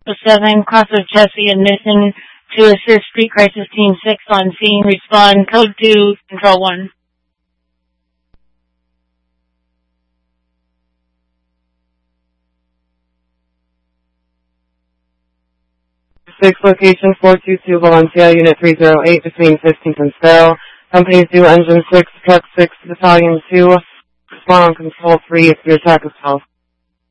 7, cross of Chessie and Mission to assist Street Crisis Team 6 on scene. Respond. Code 2, Control 1. 6 location 422 Valencia, Unit 308 between 15th and Sparrow. Companies due engine 6, truck 6, battalion 2. Respond on control 3 if your attack is failed.